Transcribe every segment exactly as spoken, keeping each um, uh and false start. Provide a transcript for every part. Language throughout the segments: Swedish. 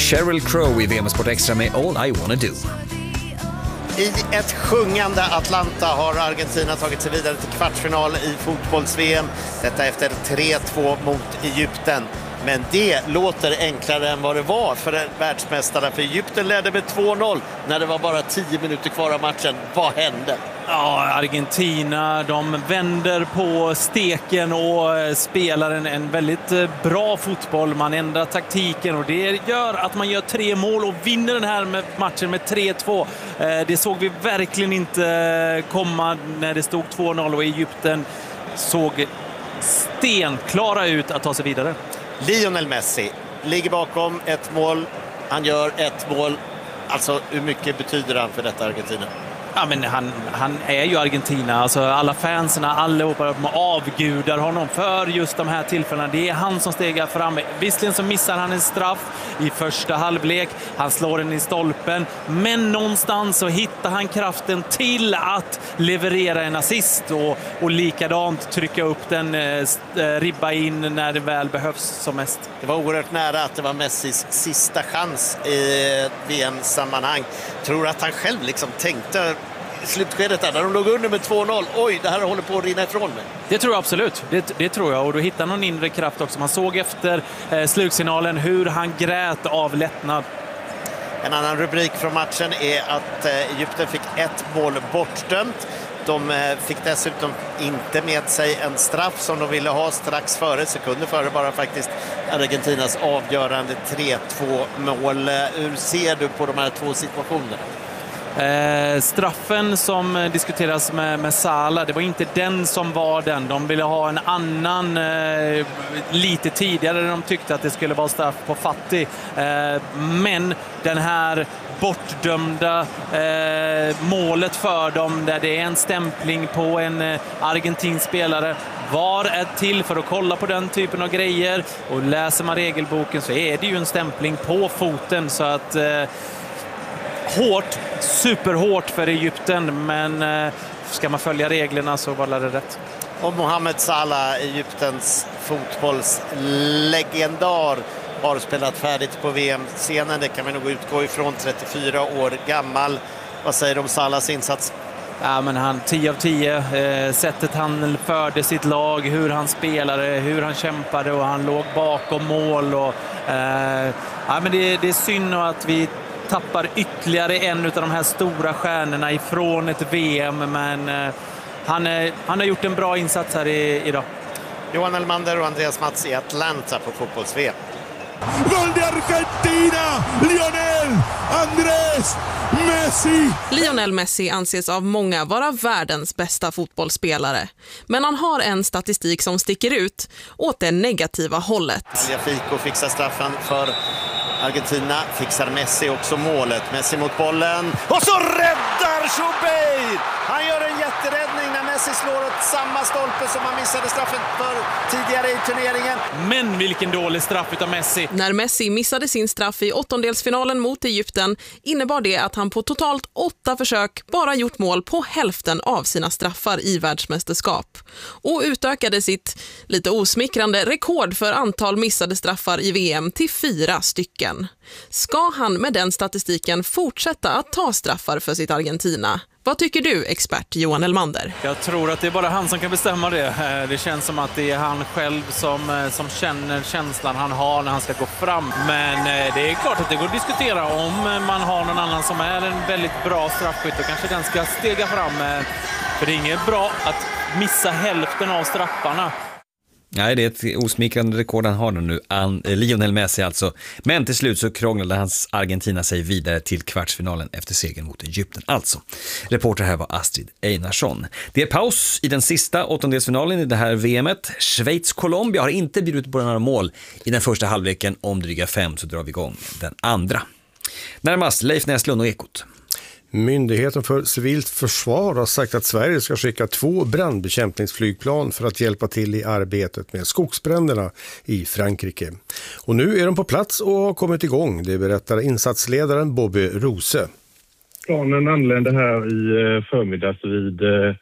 Sheryl Crow i V M Sport Extra med All I Wanna Do. I ett sjungande Atlanta har Argentina tagit sig vidare till kvartsfinal i fotbolls-V M. Detta efter tre två mot Egypten. Men det låter enklare än vad det var för världsmästarna. För Egypten ledde med två noll när det var bara tio minuter kvar av matchen. Vad hände? Ja, Argentina, de vänder på steken och spelar en, en väldigt bra fotboll. Man ändrar taktiken och det gör att man gör tre mål och vinner den här med matchen med tre två. Det såg vi verkligen inte komma när det stod två noll och Egypten såg stenklara ut att ta sig vidare. Lionel Messi ligger bakom ett mål. Han gör ett mål. Alltså, hur mycket betyder han för detta Argentina? Ja, men han, han är ju Argentina. Alltså, alla fanserna, allihopa avgudar honom för just de här tillfällena. Det är han som stegar fram. Visserligen så missar han en straff i första halvlek. Han slår den i stolpen. Men någonstans så hittar han kraften till att leverera en assist. Och, och likadant trycka upp den, eh, ribba in när det väl behövs som mest. Det var oerhört nära att det var Messis sista chans i V M-sammanhang. Tror att han själv liksom tänkte slutskedet där, när de låg under med två noll. Oj, det här håller på att rinna ifrån mig. Det tror jag absolut. Det, det tror jag. Och då hittar någon inre kraft också. Man såg efter eh, slutsignalen hur han grät av lättnad. En annan rubrik från matchen är att eh, Egypten fick ett mål bortdömt. De eh, fick dessutom inte med sig en straff som de ville ha strax före, sekunder före bara faktiskt, Argentinas avgörande tre två mål. Hur ser du på de här två situationerna? Eh, straffen som diskuteras med, med Salah, det var inte den som var den. De ville ha en annan eh, lite tidigare. De tyckte att det skulle vara straff på Fati. Eh, men den här bortdömda eh, målet för dem, där det är en stämpling på en eh, argentinsk spelare, var är till för att kolla på den typen av grejer. Och läser man regelboken så är det ju en stämpling på foten, så att eh, hårt, superhårt för Egypten, men eh, ska man följa reglerna så var det rätt. Och Mohamed Salah, Egyptens fotbollslegendar, har spelat färdigt på V M-scenen. Det kan man nog utgå ifrån, trettiofyra år gammal. Vad säger du om Salahs insats? Ja, men han tio av tio. Eh, sättet han förde sitt lag, hur han spelade, hur han kämpade och han låg bakom mål. Och, eh, ja, men det, det är synd att vi tappar ytterligare en av de här stora stjärnorna ifrån ett V M, men eh, han, är, han har gjort en bra insats här i, idag. Johan Elmander och Andreas Mats i Atlanta på fotbolls-V M. Gol de Argentina! Lionel Andrés Messi! Lionel Messi anses av många vara världens bästa fotbollsspelare. Men han har en statistik som sticker ut åt det negativa hållet. Fico fixar straffen för Argentina, fixar Messi också målet. Messi mot bollen, och så räddar Schubeir! Han gör en jätteräddning när Messi slår åt samma stolpe som han missade straffen för tidigare i turneringen. Men vilken dålig straff utav Messi. När Messi missade sin straff i åttondelsfinalen mot Egypten innebar det att han på totalt åtta försök bara gjort mål på hälften av sina straffar i världsmästerskap. Och utökade sitt lite osmickrande rekord för antal missade straffar i V M till fyra stycken. Ska han med den statistiken fortsätta att ta straffar för sitt Argentina? Vad tycker du, expert Johan Elmander? Jag tror att det är bara han som kan bestämma det. Det känns som att det är han själv som, som känner känslan han har när han ska gå fram. Men det är klart att det går att diskutera om man har någon annan som är en väldigt bra straffskytt och kanske den ska stega fram. För det är inget bra att missa hälften av straffarna. Nej, det är ett osmickrande rekord han har nu, Lionel Messi alltså. Men till slut så krånglade hans Argentina sig vidare till kvartsfinalen efter segern mot Egypten. Alltså, reporter här var Astrid Einarsson. Det är paus i den sista åttondelsfinalen i det här V M-et. Schweiz-Colombia har inte bjudit på några mål i den första halvleken. Om dryga fem så drar vi igång den andra. Närmast Leif Näslund och Ekot. Myndigheten för civilt försvar har sagt att Sverige ska skicka två brandbekämpningsflygplan för att hjälpa till i arbetet med skogsbränderna i Frankrike. Och nu är de på plats och har kommit igång, det berättar insatsledaren Bobby Rose. Planen anlände här i förmiddags vid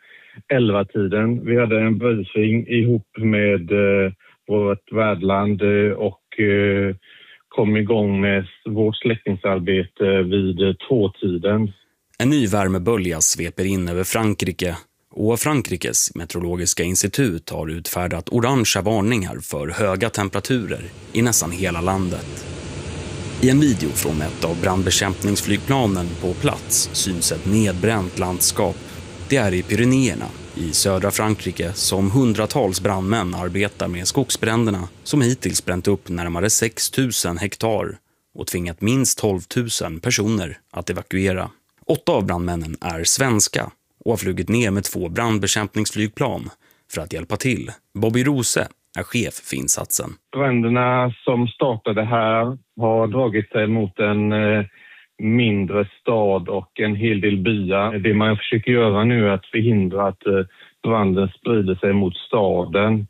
elva tiden. Vi hade en briefing ihop med vårt värdland och kom igång med vårt släckningsarbete vid tvåtiden. En ny värmebölja sveper in över Frankrike och Frankrikes meteorologiska institut har utfärdat orangea varningar för höga temperaturer i nästan hela landet. I en video från ett av brandbekämpningsflygplanen på plats syns ett nedbränt landskap. Det är i Pyrenéerna i södra Frankrike som hundratals brandmän arbetar med skogsbränderna som hittills bränt upp närmare sex tusen hektar och tvingat minst tolv tusen personer att evakuera. Åtta av brandmännen är svenska och har flugit ner med två brandbekämpningsflygplan för att hjälpa till. Bobby Rose är chef för insatsen. Bränderna som startade här har dragit sig mot en eh, mindre stad och en hel del byar. Det man försöker göra nu är att förhindra att eh, branden sprider sig mot staden.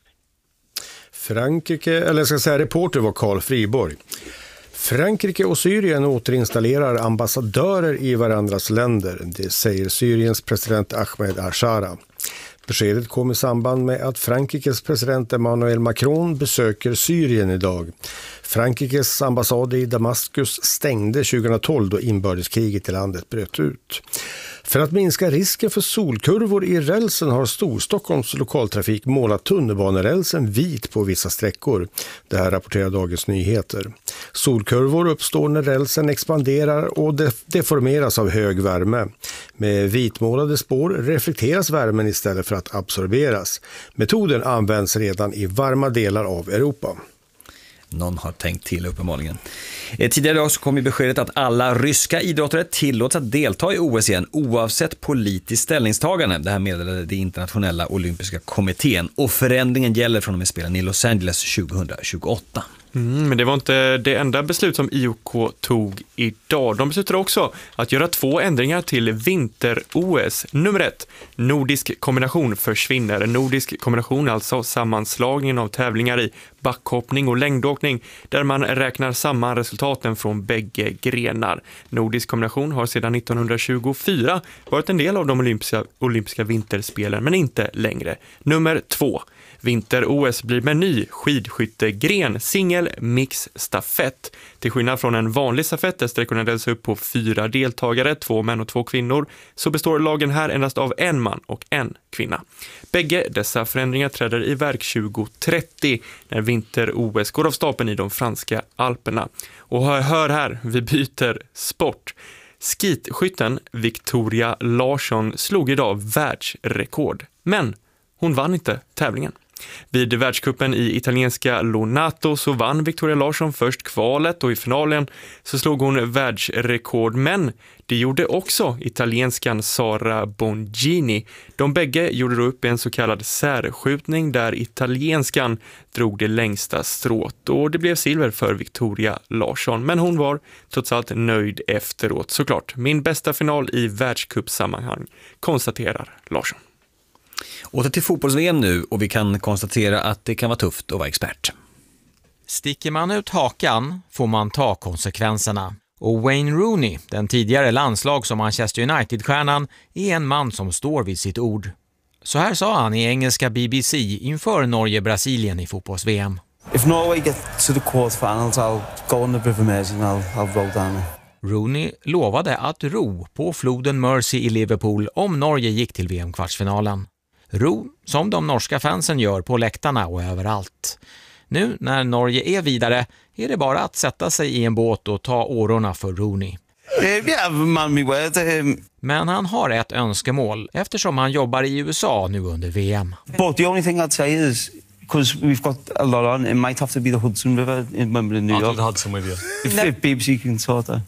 Frankrike, eller ska jag säga reporter var Carl Friborg. Frankrike och Syrien återinstallerar ambassadörer i varandras länder, det säger Syriens president Ahmed al-Shara. Beskedet kom i samband med att Frankrikes president Emmanuel Macron besöker Syrien idag. Frankrikes ambassad i Damaskus stängde tjugohundratolv då inbördeskriget i landet bröt ut. För att minska risken för solkurvor i rälsen har Storstockholms lokaltrafik målat tunnelbanerälsen vit på vissa sträckor. Det här rapporterar Dagens Nyheter. Solkurvor uppstår när rälsen expanderar och deformeras av hög värme. Med vitmålade spår reflekteras värmen istället för att absorberas. Metoden används redan i varma delar av Europa. Någon har tänkt till uppenbarligen. Tidigare idag så kom ju beskedet att alla ryska idrottare tillåts att delta i O S igen oavsett politiskt ställningstagande. Det här meddelade det internationella olympiska kommittén och förändringen gäller från och med spelen i Los Angeles tjugohundratjugoåtta. Mm, men det var inte det enda beslut som I O K tog idag. De beslutade också att göra två ändringar till vinter-O S. Nummer ett, nordisk kombination försvinner. Nordisk kombination, alltså sammanslagningen av tävlingar i backhoppning och längdåkning där man räknar samman resultaten från bägge grenar. Nordisk kombination har sedan nittonhundratjugofyra varit en del av de olympiska, olympiska vinterspelen men inte längre. Nummer två. Vinter-O S blir med ny skidskyttegren, singel, mix, stafett. Till skillnad från en vanlig stafett där sträckorna delas upp på fyra deltagare, två män och två kvinnor, så består lagen här endast av en man och en kvinna. Bägge dessa förändringar träder i verk tjugohundratrettio när vinter-O S går av stapeln i de franska Alperna. Och hör här, vi byter sport. Skitskytten Victoria Larsson slog idag världsrekord, men hon vann inte tävlingen. Vid världscupen i italienska Lonato så vann Victoria Larsson först kvalet och i finalen så slog hon världsrekord, men det gjorde också italienskan Sara Bongini. De bägge gjorde då upp en så kallad särskjutning där italienskan drog det längsta strået och det blev silver för Victoria Larsson, men hon var trots allt nöjd efteråt. Såklart, min bästa final i världscupsammanhang, konstaterar Larsson. Åter till fotbolls-V M nu och vi kan konstatera att det kan vara tufft att vara expert. Sticker man ut hakan får man ta konsekvenserna. Och Wayne Rooney, den tidigare landslags- och Manchester United-stjärnan, är en man som står vid sitt ord. Så här sa han i engelska B B C inför Norge-Brasilien i fotbolls-V M. If Norway get to the quarterfinals, I'll go on the River Mersey and I'll, I'll roll down it. Rooney lovade att ro på floden Mersey i Liverpool om Norge gick till V M-kvartsfinalen. Ro som de norska fansen gör på läktarna och överallt. Nu när Norge är vidare är det bara att sätta sig i en båt och ta årorna för Rooney. Men han har ett önskemål eftersom han jobbar i U S A nu under V M. But the only thing I'd say is, because we've got a lot on, it might have to be the Hudson River in New York. I'll Hudson with you. If the B B C can sort that.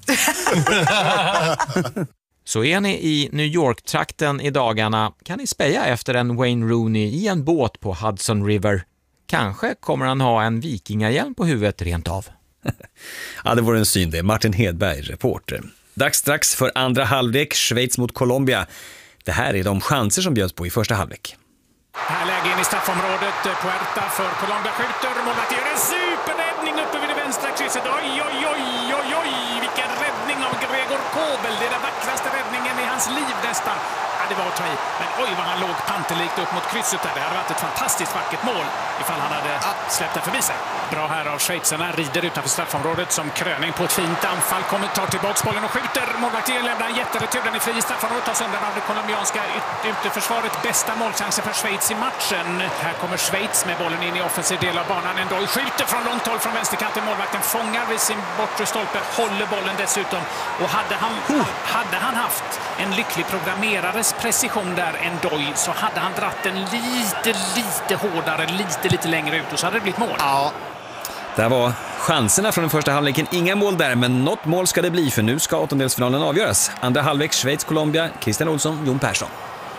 Så är ni i New York-trakten i dagarna kan ni speja efter en Wayne Rooney i en båt på Hudson River. Kanske kommer han ha en vikingahjälm på huvudet rent av. Ja, det var en syn det. Martin Hedberg, reporter. Dags strax för andra halvlek, Schweiz mot Colombia. Det här är de chanser som bjöds på i första halvlek. Här läge in i straffområdet. Puerta för Colombia skjuter. Målet gör en superräddning uppe vid det vänstra krysset. Oj, oj, oj, oj, oj. Vilken räddning av Gregor Kobel. Det är den vackraste räddningen i hans liv nästan. det var att ta i. Men oj vad han låg panterlikt upp mot krysset där. Det hade varit ett fantastiskt vackert mål ifall han hade släppt den förbi sig. Bra här av schweizarna. Rider utanför straffområdet som kröning på ett fint anfall. Kommer, tar tillbaka bollen och skjuter. Målvakten lämnar en jätteretur. Den är fri i straffområdet. Tas undan av det colombianska ytterförsvaret. Bästa målchansen för Schweiz i matchen. Här kommer Schweiz med bollen in i offensiv del av banan. Ändå skjuter från långt håll från vänsterkanten. Målvakten fångar vid sin bortre stolpe. Håller bollen dessutom. Och hade han, hade han haft en lycklig programmerares precision där en Doj så hade han dratt den lite, lite hårdare, lite, lite längre ut och så hade det blivit mål. Ja. Där var chanserna från den första halvleken. Inga mål där, men något mål ska det bli för nu ska åttondelsfinalen avgöras. Andra halvlek Schweiz-Colombia, Christian Olsson, Jon Persson.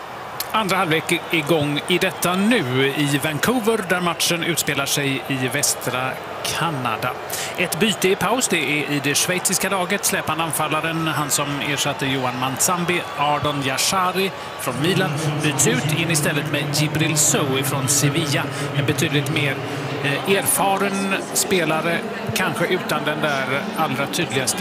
Andra halvlek igång i detta nu i Vancouver där matchen utspelar sig i västra Kanada. Ett byte i paus, det är i det schweiziska laget. Släppan anfallaren, han som ersatte Johan Manzambi, Ardon Yashari från Milan, byts ut in istället med Djibril Sow från Sevilla. En betydligt mer eh, erfaren spelare, kanske utan den där allra tydligaste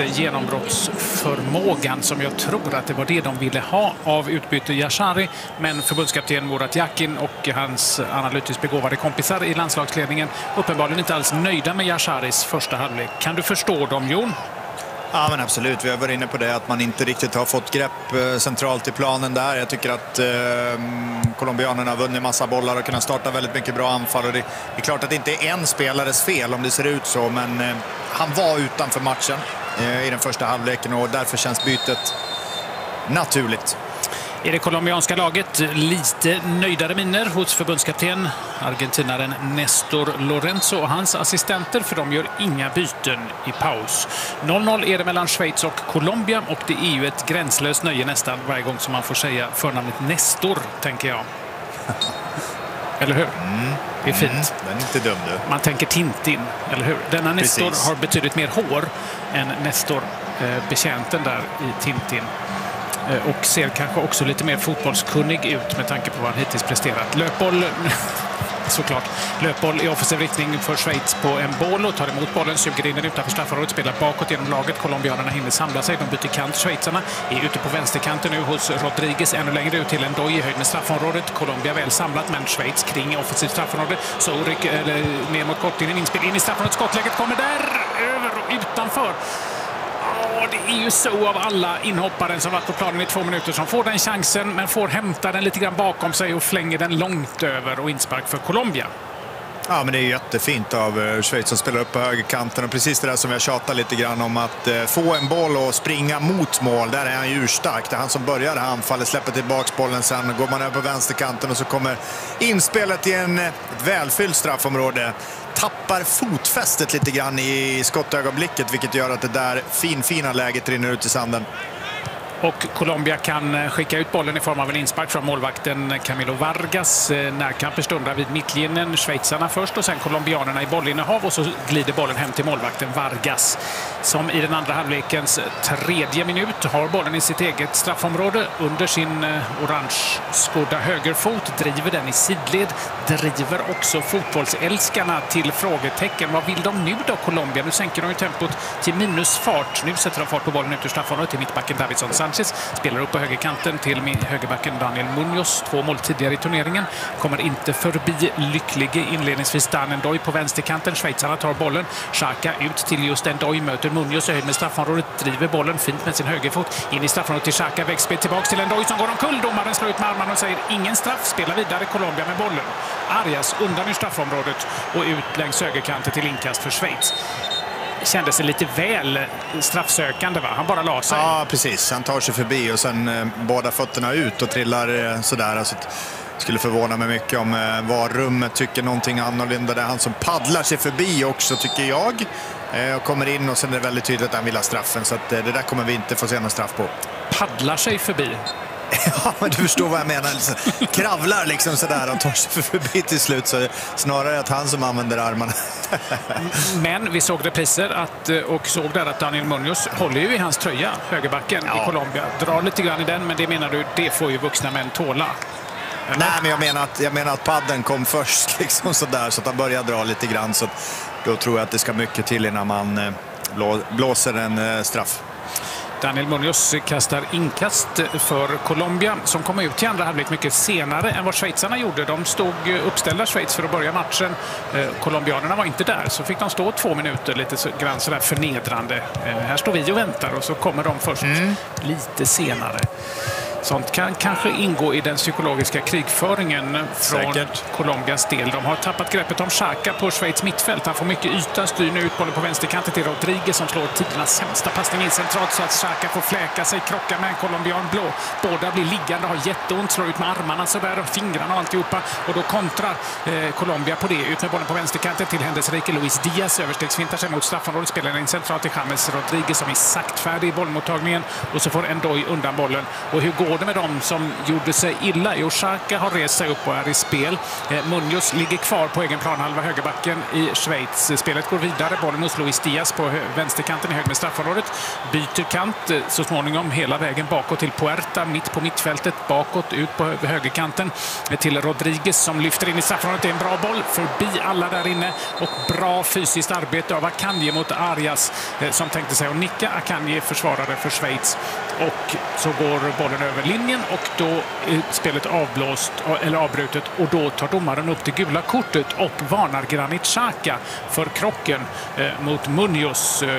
genombrottsförmågan som jag tror att det var det de ville ha av utbyte Yashari. Men förbundskapten Murat Yakin och hans analytiskt begåvade kompisar i landslagsledningen uppenbarligen inte alls nöjda med Yasharis första halvlek. Kan du förstå dem, Jon? Ja, men absolut. Vi har varit inne på det att man inte riktigt har fått grepp eh, centralt i planen där. Jag tycker att eh, colombianerna har vunnit massa bollar och kunnat starta väldigt mycket bra anfall. Och det är klart att det inte är en spelares fel om det ser ut så, men eh, han var utanför matchen eh, i den första halvleken och därför känns bytet naturligt. I det colombianska laget lite nöjdare miner hos förbundskapten argentinaren Nestor Lorenzo och hans assistenter, för de gör inga byten i paus. noll noll är det mellan Schweiz och Colombia och det är ju ett gränslöst nöje nästan varje gång som man får säga förnamnet Nestor, tänker jag. Eller hur? Mm. Det är fint. Mm. Den är inte dum du. Man tänker Tintin, eller hur? Denna Nestor Precis. har betydligt mer hår än Nestor, eh, betjänten där i Tintin. Och ser kanske också lite mer fotbollskunnig ut med tanke på vad han hittills presterat. Löpboll, såklart. Löpboll i offensiv riktning för Schweiz på en boll och tar emot bollen, suger in den utanför straffområdet, spelar bakåt genom laget. Colombianerna hinner samla sig, de byter kant. Schweizarna är ute på vänsterkanten nu hos Rodriguez, ännu längre ut till en Doj i höjd med straffområdet. Colombia väl samlat, men Schweiz kring offensivt straffområde. Så rycker eller, ner mot kortlinjen, inspel in i straffområdet. Skottläget kommer där, över och utanför. Det är ju så av alla inhopparen som varit på planen i två minuter som får den chansen men får hämta den lite grann bakom sig och flänger den långt över och inspark för Colombia. Ja, men det är jättefint av Schweiz som spelar upp på högerkanten och precis det där som jag tjatar lite grann om, att eh, få en boll och springa mot mål. Där är han ju urstark. Det är han som börjar anfallet, släpper tillbaks bollen, sen går man över på vänsterkanten och så kommer inspelet i en, ett välfyllt straffområde. Tappar fotfästet lite grann i skottögonblicket, vilket gör att det där fin, fina läget rinner ut i sanden. Och Colombia kan skicka ut bollen i form av en inspark från målvakten Camilo Vargas. Närkamper stundar vid mittlinjen. Schweizarna först och sen colombianerna i bollinnehav och så glider bollen hem till målvakten Vargas. Som i den andra halvlekens tredje minut har bollen i sitt eget straffområde under sin orange skodda högerfot. Driver den i sidled. Driver också fotbollsälskarna till frågetecken. Vad vill de nu då, Colombia? Nu sänker de ju tempot till minusfart. Nu sätter de fart på bollen ut ur straffområdet till mittbacken Davidson Sanchez. Spelar upp på högerkanten till högerbacken Daniel Munoz. Två mål tidigare i turneringen. Kommer inte förbi lycklige inledningsvis Dan N'Doye på vänsterkanten. Schweizarna tar bollen. Xhaka ut till just N'Doye. Möter Munoz i höjd med straffområdet. Driver bollen fint med sin högerfot. In i straffområdet till Xhaka. Växspel tillbaka till N'Doye som går omkull. Domaren slår ut med armarna och säger ingen straff. Spelar vidare Colombia med bollen. Arias undan ur straffområdet och ut längs högerkanten till inkast för Schweiz. Kändes det lite väl straffsökande, va? Han bara la sig. Ja, precis. Han tar sig förbi och sen eh, båda fötterna ut och trillar eh, sådär. Alltså, skulle förvåna mig mycket om eh, var rummet tycker någonting annorlunda. Det är han som paddlar sig förbi också, tycker jag. Eh, och kommer in och sen är det väldigt tydligt att han vill ha straffen. Så att, eh, det där kommer vi inte få se någon straff på. Paddlar sig förbi? Ja, men du förstår vad jag menar. Kravlar liksom sådär och tar sig förbi till slut. Så snarare att han som använder armarna. Men vi såg repriser att, och såg där att Daniel Munoz håller ju i hans tröja, högerbacken ja. i Colombia. Drar lite grann i den, men det menar du, det får ju vuxna män tåla. Eller? Nej, men jag menar att, jag menar att padden kom först liksom sådär, så att han börjar dra lite grann. Så då tror jag att det ska mycket till innan man blå, blåser en straff. Daniel Munoz kastar inkast för Colombia som kom ut i andra halvlek mycket senare än vad schweizarna gjorde. De stod uppställda Schweiz för att börja matchen. Colombianerna var inte där, så fick de stå två minuter lite grann sådär förnedrande. Här står vi och väntar och så kommer de först mm. lite senare. Sånt kan kanske ingå i den psykologiska krigföringen från Säkert. Colombias del. De har tappat greppet om Xhaka på Schweiz mittfält. Han får mycket yta, styr nu ut bollen på vänsterkanten till Rodriguez som slår tidernas sämsta passning in centralt så att Xhaka får fläka sig, krocka med en colombian blå. Båda blir liggande, har jätteont, slår ut med armarna sådär och fingrarna och alltihopa. Och då kontrar eh, Colombia på det. Ut med bollen på vänsterkanten till händelserike Luis Diaz. Överstegsfintar sig mot straffområdet, spelar in centralt till James Rodriguez som är saktfärdig i bollmottagningen. Och så får Ndoye undan bollen. Och hur går det med dem som gjorde sig illa? Jo, Xhaka har rest sig upp och är i spel. Eh, Munoz ligger kvar på egen planhalva högerbacken i Schweiz. Spelet går vidare. Bollen hos Luis Diaz på vänsterkanten i hög med straffområdet. Byter kant eh, så småningom hela vägen bakåt till Puerta, mitt på mittfältet, bakåt ut på högerkanten eh, till Rodriguez som lyfter in i straffområdet. Det är en bra boll förbi alla där inne och bra fysiskt arbete av Akanji mot Arias eh, som tänkte sig att nicka. Akanji försvarade för Schweiz och så går bollen över linjen och då är spelet avblåst eller avbrutet och då tar domaren upp det gula kortet och varnar Granit Xhaka för krocken eh, mot Munoz. Eh,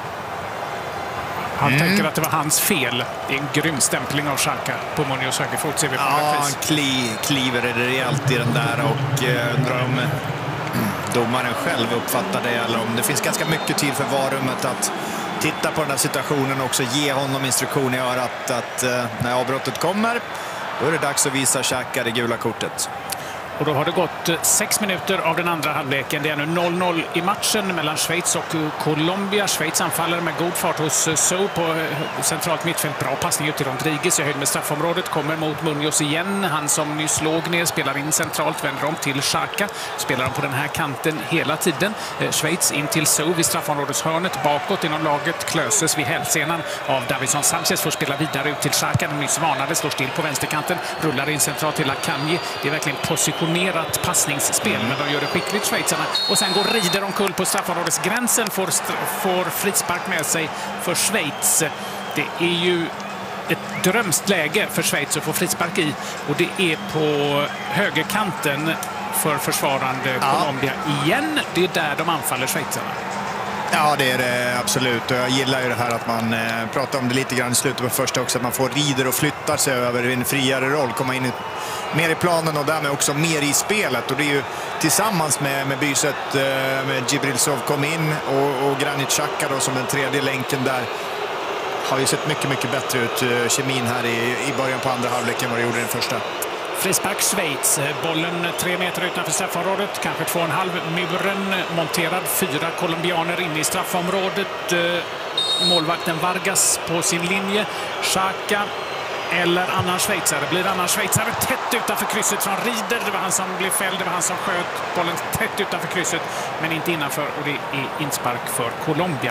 han mm. tänker att det var hans fel. Det är en grym stämpling av Xhaka på Munoz högerfot. Ser vi på ja, han kli, kliver det rejält i den där och eh, undrar om eh, domaren själv uppfattar det eller om det finns ganska mycket tid för varummet att titta på den här situationen och också ge honom instruktion i örat att eh, när avbrottet kommer, då är det dags att visa Xhaka det gula kortet. Och då har det gått sex minuter av den andra halvleken. Det är nu noll noll i matchen mellan Schweiz och Colombia. Schweiz anfaller med god fart hos Sow på centralt mittfält. Bra passning ut till Rodriguez i höjd med straffområdet. Kommer mot Munoz igen. Han som nyss låg ner spelar in centralt. Vänder om till Xhaka. Spelar de på den här kanten hela tiden. Schweiz in till Sow vid straffområdeshörnet. Bakåt inom laget klöses vid hälsenan av Davison Sanchez. Får spela vidare ut till Xhaka. Den nyss varnade står still på vänsterkanten. Rullar in centralt till Akanji. Det är verkligen position passningsspel, men de gör det skickligt schweizarna. Och sen går Rieder omkull på straffområdesgränsen, får, får frispark med sig för Schweiz. Det är ju ett drömst läge för Schweiz att få frispark i och det är på högerkanten för försvarande ja. Colombia igen. Det är där de anfaller schweizarna. Ja, det är det absolut. Och jag gillar ju det här att man eh, pratar om det lite grann i slutet på första också, att man får Rieder och flyttar sig över i en friare roll, komma in i, mer i planen och därmed också mer i spelet. Och det är ju tillsammans med, med byset eh, med Djibril Sow kom in och, och Granit Xhaka då som den tredje länken där har ju sett mycket, mycket bättre ut eh, kemin här i, i början på andra halvleken vad det gjorde i den första. Frispark Schweiz. Bollen tre meter utanför straffområdet. Kanske två och en halv muren. Monterad. Fyra colombianer inne i straffområdet. Målvakten Vargas på sin linje. Xhaka eller annan schweizare. Blir annan schweizare tätt utanför krysset från Rieder. Det var han som blev fälld. Det var han som sköt bollen tätt utanför krysset. Men inte innanför. Och det är inspark för Colombia.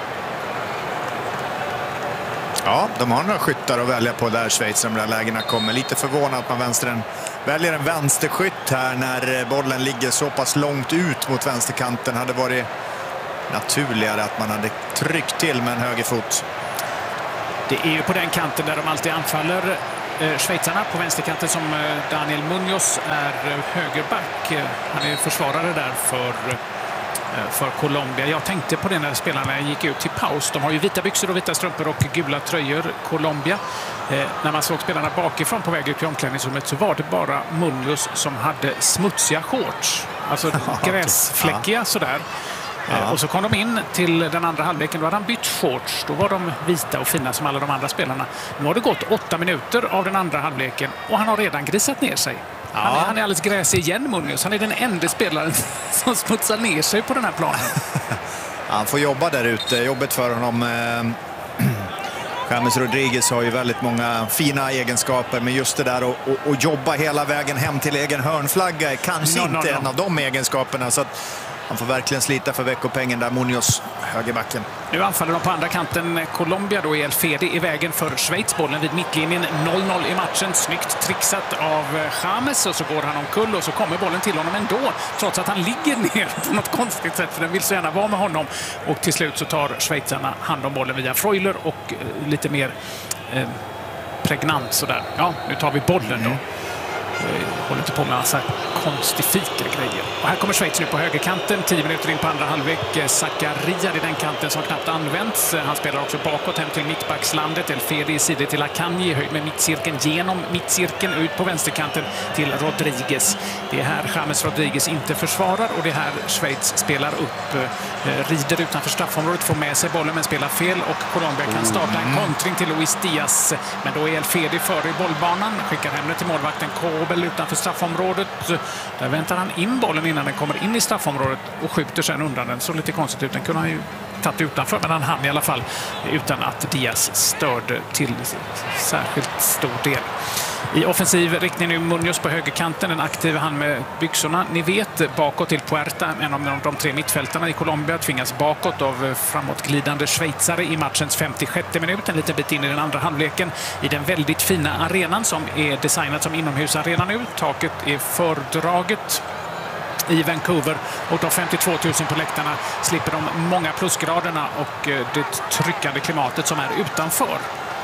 Ja, de har några skyttar att välja på där Schweiz de där lägena kommer. Lite förvånad att man vänstern väljer en vänsterskytt här när bollen ligger så pass långt ut mot vänsterkanten. Hade varit naturligare att man hade tryckt till med en högerfot. Det är ju på den kanten där de alltid anfaller eh, schweizarna. På vänsterkanten som eh, Daniel Munoz är högerback. Eh, han är försvarare där för... för Colombia. Jag tänkte på det när spelarna gick ut till paus. De har ju vita byxor och vita strumpor och gula tröjor, Colombia. Eh, när man såg spelarna bakifrån på väg ut i omklädningsrummet så var det bara Munoz som hade smutsiga shorts. Alltså gräsfläckiga ja. sådär. Ja. Eh, och så kom de in till den andra halvleken. Då hade han bytt shorts. Då var de vita och fina som alla de andra spelarna. Nu har det gått åtta minuter av den andra halvleken och han har redan grisat ner sig. Ja. Han, är, han är alldeles gräsig igen, Munoz. Han är den enda spelaren som smutsar ner sig på den här planen. Han får jobba där ute. Jobbet för honom. James Rodriguez har ju väldigt många fina egenskaper, men just det där att och, och jobba hela vägen hem till egen hörnflagga är kanske no, inte no, no. en av de egenskaperna. Så att Han får verkligen slita för veckopengen där, Munoz, högerbacken. Nu anfaller de på andra kanten. Colombia då i El Fedi i vägen för Schweiz. Bollen vid mittlinjen, noll noll i matchen. Snyggt trixat av James och så går han omkull och så kommer bollen till honom ändå. Trots att han ligger ner på något konstigt sätt för den vill så gärna vara med honom. Och till slut så tar schweizarna hand om bollen via Freuler och eh, lite mer eh, pregnant sådär. Ja, nu tar vi bollen då. Mm. Håller inte på med massa konstifika grejer. Och här kommer Schweiz nu på högerkanten. tio minuter in på andra halvlek. Zakaria i den kanten som knappt används. Han spelar också bakåt hem till mittbackslandet. El Fedi i sidor till Akanji. Höjd med mittcirkeln genom mittcirkeln ut på vänsterkanten till Rodriguez. Det är här James Rodriguez inte försvarar och det är här Schweiz spelar upp. Rider utanför straffområdet, får med sig bollen men spelar fel och Colombia kan starta en kontring till Luis Diaz. Men då är El Fedi före i bollbanan. Skickar hem det till målvakten Kobel utanför straffområdet. Där väntar han in bollen innan den kommer in i straffområdet och skjuter sen undan den. Så lite konstigt ut. Den kunde han ju tagit utanför, men han hann i alla fall utan att Diaz störde till särskilt stor del. I offensiv riktning nu Munoz på högerkanten, en aktiv han med byxorna. Ni vet, bakåt till Puerta, en av de tre mittfältarna i Colombia, tvingas bakåt av framåtglidande schweizare i matchens femtiosjätte minut. En liten bit in i den andra halvleken i den väldigt fina arenan som är designad som inomhusarena nu. Taket är fördraget i Vancouver och de femtiotvå tusen på läktarna slipper de många plusgraderna och det tryckande klimatet som är utanför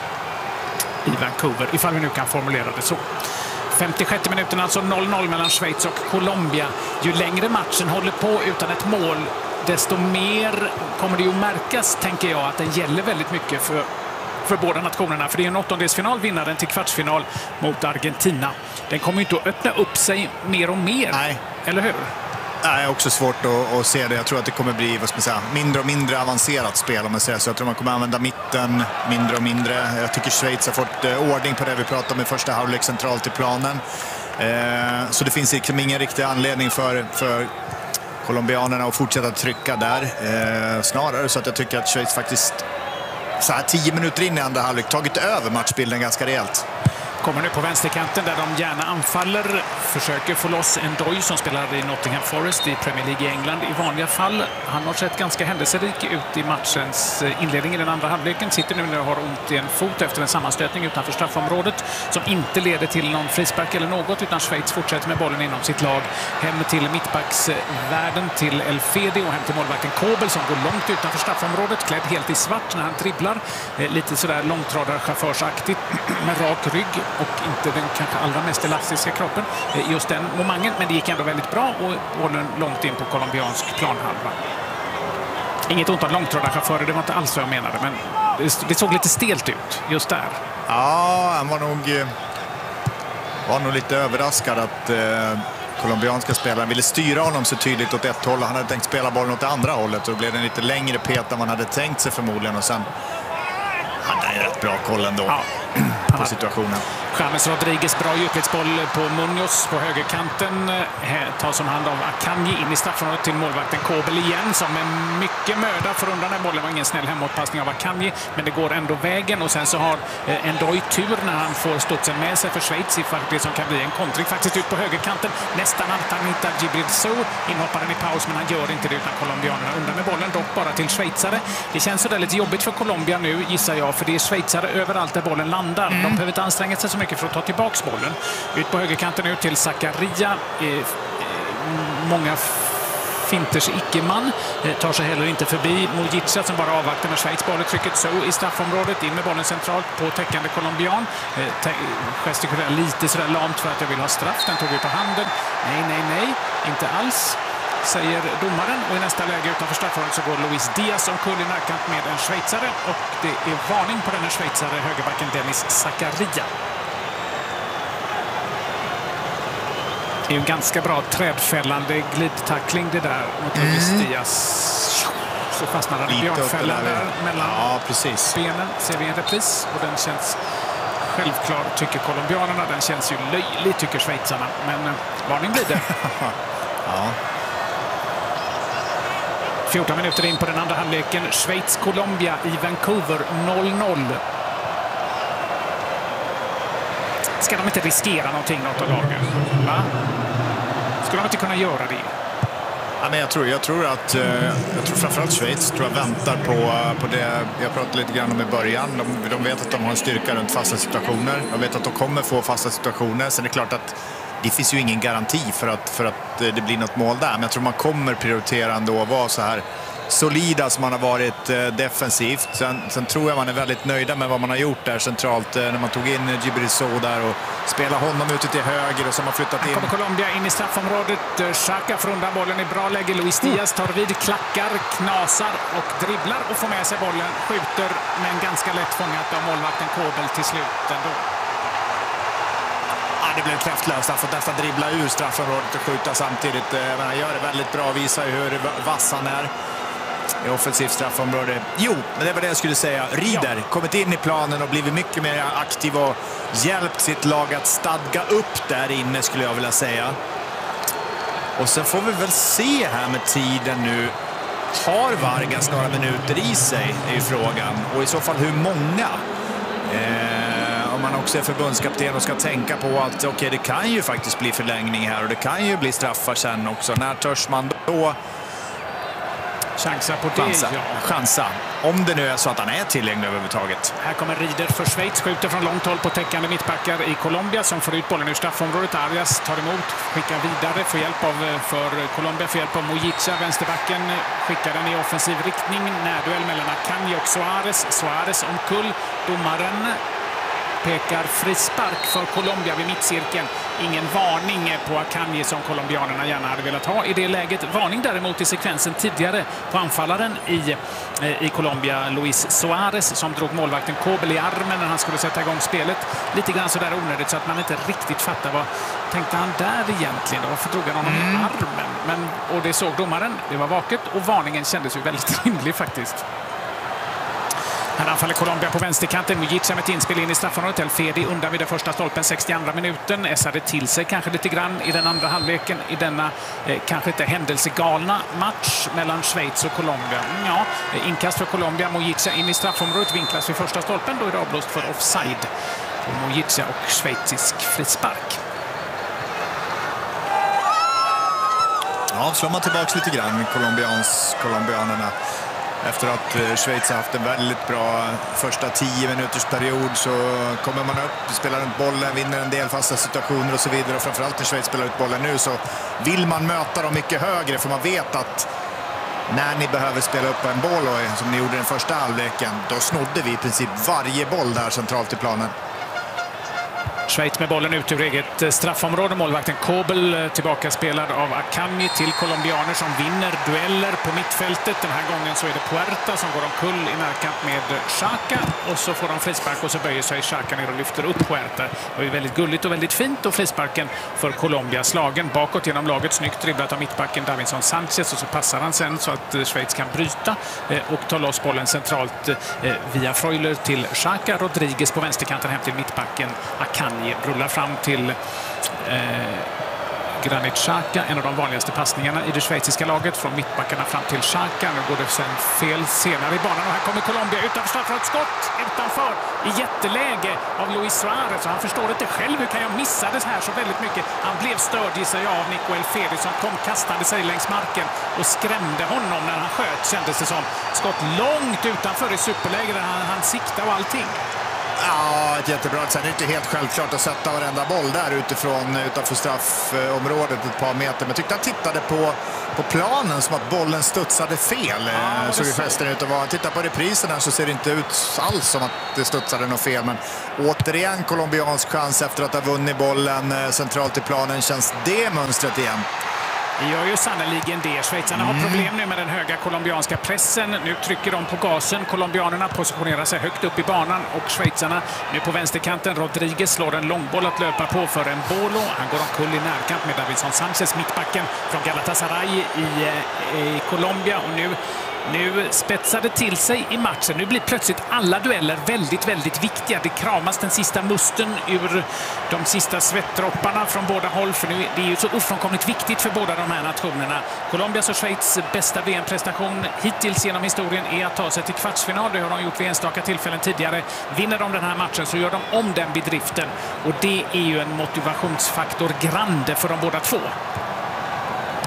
i Vancouver, ifall vi nu kan formulera det så. femtiosjätte minuten, alltså noll noll mellan Schweiz och Colombia. Ju längre matchen håller på utan ett mål, desto mer kommer det ju märkas, tänker jag, att den gäller väldigt mycket för, för båda nationerna. För det är en åttondelsfinal, vinnaren till kvartsfinal mot Argentina. Den kommer ju inte att öppna upp sig mer och mer. Nej. Eller hur? Det är också svårt att, att se det. Jag tror att det kommer bli, vad ska man säga, mindre och mindre avancerat spel, om man säger så. Jag tror man kommer använda mitten mindre och mindre. Jag tycker Schweiz har fått eh, ordning på det vi pratade om i första halvlek centralt i planen. Eh, så det finns liksom ingen riktig anledning för, för colombianerna att fortsätta trycka där. Eh, snarare så att jag tycker att Schweiz faktiskt så här tio minuter in i andra halvlek tagit över matchbilden ganska rejält. Kommer nu på vänsterkanten där de gärna anfaller. Försöker få loss en Doy som spelar i Nottingham Forest i Premier League i England i vanliga fall. Han har sett ganska händelserik ut i matchens inledning i den andra halvleken. Sitter nu när har ont i en fot efter en sammanstötning utanför straffområdet som inte leder till någon frispark eller något, utan Schweiz fortsätter med bollen inom sitt lag. Hem till mittbacksvärden till El Fedi och hem till målvakten Kobel som går långt utanför straffområdet, klädd helt i svart när han dribblar. Lite sådär långtradarchaufförsaktigt med rak rygg och inte den kanske allra mest elastiska kroppen just den momentet, men det gick ändå väldigt bra och bollen långt in på colombiansk planhalva. Inget ont om långtradarchaufförer, det var inte alls vad jag menade, men det såg lite stelt ut just där. Ja, han var nog var nog lite överraskad att eh, colombianska spelaren ville styra honom så tydligt åt ett håll. Han hade tänkt spela bollen åt det andra hållet och då blev det en lite längre pet än man hade tänkt sig förmodligen, och sen han hade rätt bra koll ändå. Ja. På situationen. James Rodriguez, bra djupledsboll på Munoz på högerkanten. Tas om hand av Akanji in i straffområdet till målvakten Kobel igen som med mycket möda får undan den bollen. Var ingen snäll hemåtpassning av Akanji, men det går ändå vägen och sen så har Ndoye tur när han får studsen med sig för Schweiz i det som kan bli en kontring faktiskt ut på högerkanten. Nästan att han hittar Djibril Sow, inhopparen i paus, men han gör inte det utan colombianerna undan med bollen, dock bara till schweizare. Det känns så där lite jobbigt för Colombia nu, gissar jag, för det är schweizare överallt där bollen landar. Mm. De behöver inte anstränga sig så mycket för att ta tillbaks bollen. Ut på högerkanten nu till Zakaria. Eh, många finters icke-man. Eh, tar sig heller inte förbi Mujica som bara avvaktar med Schweiz bollen. Trycket så i straffområdet. In med bollen centralt på täckande colombian. Eh, gestikulerar lite sådär lamt för att jag vill ha straff. Den tog vi på handen. Nej, nej, nej. Inte alls, säger domaren, och i nästa läge utanför straffområdet så går Luis Diaz omkull i närkant med en schweizare och det är varning på den schweizare, högerbacken Dennis Zakaria. Det är ju en ganska bra trädfällande glidtackling det där mot mm. Luis Diaz. Så fastnar han i björnfällan där mellan ja, precis. benen. Ser vi en repris och den känns självklar, tycker colombianerna. Den känns ju löjlig, tycker schweizarna. Men varning blir det. Ja. fjorton minuter in på den andra halvleken. Schweiz-Colombia i Vancouver noll noll. Ska de inte riskera någonting, något av lagen? Va? Ska de inte kunna göra det? Ja, men jag, tror, jag tror att jag tror framförallt Schweiz tror jag väntar på, på det jag pratade lite grann om i början. De, de vet att de har en styrka runt fasta situationer. De vet att de kommer få fasta situationer. Sen är det klart att det finns ju ingen garanti för att, för att det blir något mål där. Men jag tror man kommer prioritera ändå att vara så här solida som man har varit eh, defensivt. Sen, sen tror jag man är väldigt nöjda med vad man har gjort där centralt eh, när man tog in eh, Djibril Sow där och spelar honom ute till höger och så har man flyttat in. Här kommer Colombia in i straffområdet. Xhaka får undan bollen i bra läge. Luis Diaz tar vid, klackar, knasar och dribblar och får med sig bollen. Skjuter men ganska lätt fångat av målvakten Kobel till slut ändå. Ja, det blev kräftlöst. Han får nästan dribbla ur straffområdet och skjuta samtidigt. Men han gör det väldigt bra, visar hur vass han är i offensivt straffområde. Jo, men det var det jag skulle säga. Rieder, ja. Kommit in i planen och blivit mycket mer aktiv och hjälpt sitt lag att stadga upp där inne, skulle jag vilja säga. Och sen får vi väl se här med tiden nu. Har Vargas några minuter i sig, är ju frågan. Och i så fall hur många? Eh, om man också är förbundskapten och ska tänka på att okej, okay, det kan ju faktiskt bli förlängning här och det kan ju bli straffar sen också. När törs man då chansa på det? Chansa. Ja. Chansa. Om det nu är så att han är tillgänglig överhuvudtaget. Här kommer Rieder för Schweiz. Skjuter från långt håll på täckande mittbackar i Colombia som får ut bollen ur straffområdet. Arias tar emot, skickar vidare för hjälp av för Colombia för hjälp av Mojica. Vänsterbacken skickar den i offensiv riktning. Närduell mellan Akanji och Suarez. Suarez omkull. Domaren pekar frispark för Colombia vid mittcirkeln. Ingen varning på Akanji som colombianerna gärna hade velat ha i det läget. Varning däremot i sekvensen tidigare på anfallaren i, i Colombia, Luis Suarez, som drog målvakten Kobel i armen när han skulle sätta igång spelet. Lite grann så där onödigt så att man inte riktigt fattar vad tänkte han där egentligen. Varför drog han honom mm. i armen? Men, och det såg domaren, det var vaket och varningen kändes ju väldigt rimlig faktiskt. Här anfaller Colombia på vänsterkanten. Mojica med ett inspel in i straffområdet. El Fedi undan vid den första stolpen, sextioandra minuten. Essade till sig kanske lite grann i den andra halvleken i denna eh, kanske inte händelsegalna match mellan Schweiz och Colombia. Ja, inkast för Colombia. Mojica in i straffområdet, vinklas vid första stolpen. Då är det avblåst för offside på Mojica och schweizisk frispark. Ja, slår man tillbaka lite grann colombians, colombianerna. Efter att Schweiz har haft en väldigt bra första tio minuters period så kommer man upp, spelar runt bollen, vinner en del fasta situationer och så vidare. Och framförallt när Schweiz spelar ut bollen nu så vill man möta dem mycket högre, för man vet att när ni behöver spela upp en boll, och som ni gjorde den första halvleken, då snodde vi i princip varje boll där centralt i planen. Schweiz med bollen ut ur eget straffområde. Målvakten Kobel tillbaka spelad av Akanji till colombianer som vinner dueller på mittfältet. Den här gången så är det Puerta som går omkull i närkamp med Xhaka. Och så får de frispark och så böjer sig Xhaka ner och lyfter upp Puerta. Det är väldigt gulligt och väldigt fint, och frisparken för Colombia slagen bakåt genom laget. Snyggt dribblat av mittbacken Davinson Sanchez, och så passar han sen så att Schweiz kan bryta och ta loss bollen centralt via Freuler till Xhaka. Rodriguez på vänsterkanten hem till mittbacken Akanji. Rullar fram till eh, Granit Xhaka, en av de vanligaste passningarna i det schweiziska laget från mittbackarna fram till Xhaka. Nu går det sen fel senare i banan och här kommer Colombia utanför straffområdet, skott utanför i jätteläge av Luis Suarez, och han förstår inte själv hur kan jag missa det här så väldigt mycket. Han blev störd i sig av Nico El Fedi som kom kastande sig längs marken och skrämde honom när han sköt, kändes det som. Skott långt utanför i superläge där han, han siktar och allting. Ja, ett jättebra. Sen är det inte helt självklart att sätta varenda boll där utifrån, utanför straffområdet ett par meter. Men jag tyckte han tittade på, på planen som att bollen studsade fel. Ja, så gesten ut att vara. Tittar på repriserna så ser det inte ut alls som att det studsade något fel. Men återigen colombiansk chans efter att ha vunnit bollen centralt i planen. Känns det mönstret igen? Det gör ju sannoliken det. Schweizarna mm. har problem nu med den höga colombianska pressen. Nu trycker de på gasen. Colombianerna positionerar sig högt upp i banan och schweizarna nu på vänsterkanten. Rodriguez slår en långboll att löpa på för en Bolo. Han går omkull i närkamp med Davinson Sanchez, mittbacken från Galatasaray i, i Colombia. Och nu Nu spetsade till sig i matchen. Nu blir plötsligt alla dueller väldigt, väldigt viktiga. Det kramas den sista musten ur de sista svettdropparna från båda håll. För nu det är ju så ofrånkomligt viktigt för båda de här nationerna. Colombias och Schweiz bästa V M-prestation hittills genom historien är att ta sig till kvartsfinal. Det har de gjort vid enstaka tillfällen tidigare. Vinner de den här matchen så gör de om den bedriften. Och det är ju en motivationsfaktor grande för de båda två.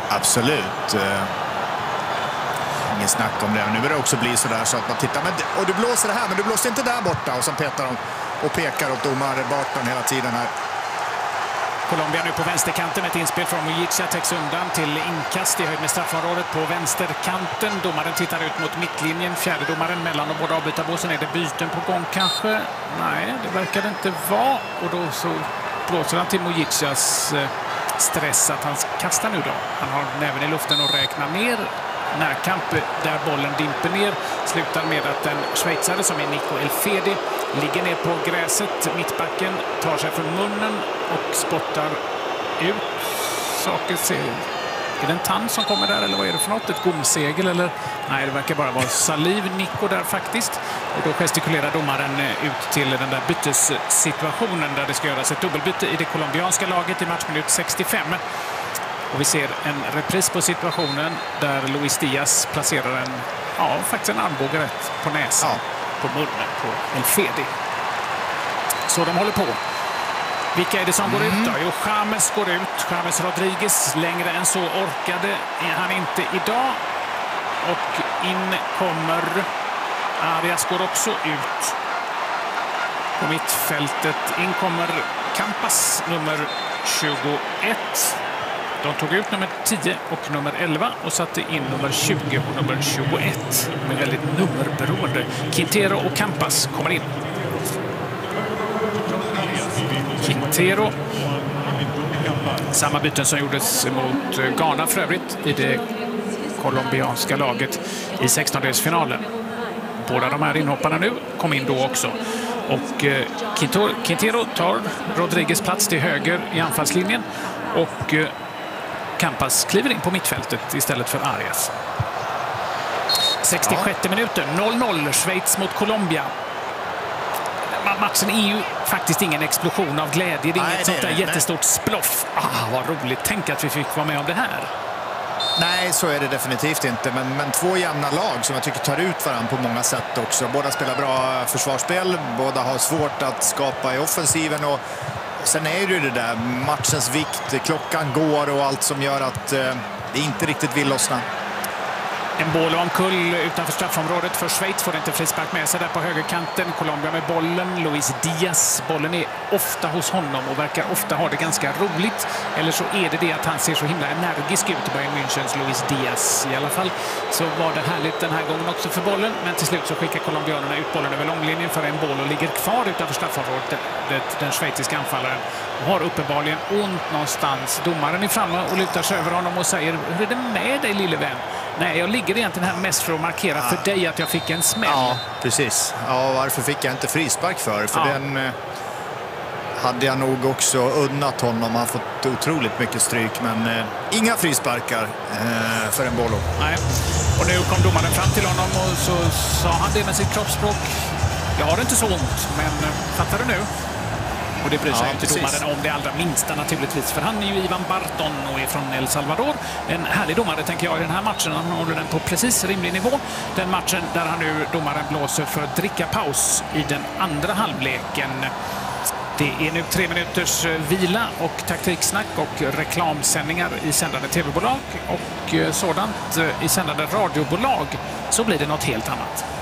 Absolut. Ingen snack om det. Nu börjar det också bli så där så att man tittar. Men, och du blåser det här, men du blåser inte där borta. Och så petar de och pekar åt domare Barton hela tiden här. Colombia nu på vänsterkanten med ett inspel från Mujica, täcks undan till inkast i höjd med straffområdet på vänsterkanten. Domaren tittar ut mot mittlinjen, fjärde domaren mellan och båda avbytarbåsen. Är det byten på gång kanske? Nej, det verkar det inte vara. Och då så blåser han till Mujicas stress att han kastar nu då. Han har näven i luften och räknar ner. Närkamp där bollen dimper ner slutar med att en schweizare som är Nico Elfedi ligger ner på gräset. Mittbacken tar sig från munnen och spottar ut saker. Är det en tand som kommer där eller vad är det för något? Ett gomsegel eller? Nej, det verkar bara vara saliv. Nico där faktiskt. Och då gestikulerar domaren ut till den där bytessituationen där det ska göras ett dubbelbyte i det colombianska laget i matchminut sextiofem. Och vi ser en repris på situationen där Luis Diaz placerar en, ja, faktiskt en armbåge rätt på näsan, ja. På munnen på Elfedi. Så de håller på. Vilka är det som mm. går ut då? Jo, James går ut. James Rodriguez, längre än så orkade han inte idag. Och in kommer Arias, går också ut på mittfältet. In kommer Campas, nummer tjugoett. De tog ut nummer tio och nummer elva och satte in nummer tjugo och nummer tjugoett. De är väldigt nummerberoende. Quintero och Campas kommer in. Quintero. Samma byten som gjordes mot Ghana för övrigt i det colombianska laget i sextondelsfinalen. Båda de här inhopparna nu kom in då också. Och eh, Quintero, Quintero tar Rodriguez plats till höger i anfallslinjen och eh, Campas kliver in på mittfältet istället för Arias. sextiosjätte ja. minuten, noll noll, Schweiz mot Colombia. Matchen är ju faktiskt ingen explosion av glädje. Det är inget Nej, sånt där det, jättestort nej. sploff. Ah, vad roligt. Tänk att vi fick vara med om det här. Nej, så är det definitivt inte. Men, men två jämna lag som jag tycker tar ut varandra på många sätt också. Båda spelar bra försvarsspel. Båda har svårt att skapa i offensiven. Och sen är det ju det där matchens vikt. Klockan går och allt som gör att eh, det inte riktigt vill lossna. En boll omkull utanför straffområdet för Schweiz, får inte frispark med sig där på högerkanten. Colombia med bollen, Luis Diaz. Bollen är ofta hos honom och verkar ofta ha det ganska roligt. Eller så är det det att han ser så himla energisk ut i Bayern Münchens Luis Diaz. I alla fall så var det härligt den här gången också för bollen. Men till slut så skickar colombianerna ut bollen över långlinjen för en boll och ligger kvar utanför straffområdet. Den schweiziska anfallaren har uppenbarligen ont någonstans. Domaren är framme och lutar sig över honom och säger: hur är det med dig, lille vän? Nej, jag ligger egentligen här mest för att markera ja. för dig att jag fick en smäll. Ja, precis. Ja, varför fick jag inte frispark för? För ja. den eh, hade jag nog också unnat honom. Han har fått otroligt mycket stryk, men eh, inga frisparkar eh, för en boll. Nej. Och nu kom domaren fram till honom och så sa han det med sitt kroppsspråk: jag har inte så ont, men eh, fattar du nu? Och det bryr sig ja, inte domaren om det allra minsta naturligtvis. För han är ju Ivan Barton och är från El Salvador. En härlig domare tänker jag i den här matchen. Han håller den på precis rimlig nivå. Den matchen där han nu domaren blåser för dricka paus i den andra halvleken. Det är nu tre minuters vila och taktiksnack och reklamsändningar i sändande tv-bolag och sådant i sändande radiobolag. Så blir det något helt annat.